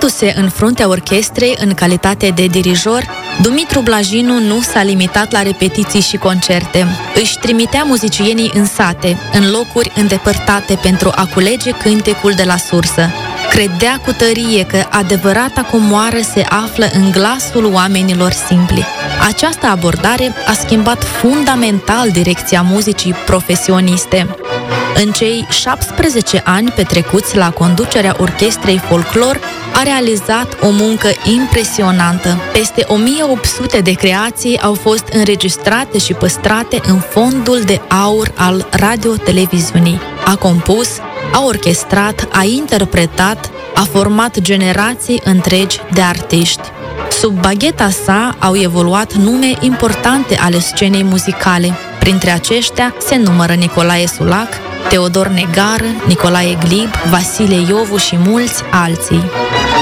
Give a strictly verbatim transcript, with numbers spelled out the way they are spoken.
Aflându-se în fruntea orchestrei în calitate de dirijor, Dumitru Blajinu nu s-a limitat la repetiții și concerte. Își trimitea muzicienii în sate, în locuri îndepărtate pentru a culege cântecul de la sursă. Credea cu tărie că adevărata comoară se află în glasul oamenilor simpli. Această abordare a schimbat fundamental direcția muzicii profesioniste. În cei șaptesprezece ani petrecuți la conducerea orchestrei Folklor, a realizat o muncă impresionantă. Peste o mie opt sute de creații au fost înregistrate și păstrate în fondul de aur al radio-televiziunii. A compus, a orchestrat, a interpretat, a format generații întregi de artiști. Sub bagheta sa au evoluat nume importante ale scenei muzicale. Printre aceștia se numără Nicolae Sulac, Teodor Negară, Nicolae Glib, Vasile Iovu și mulți alții.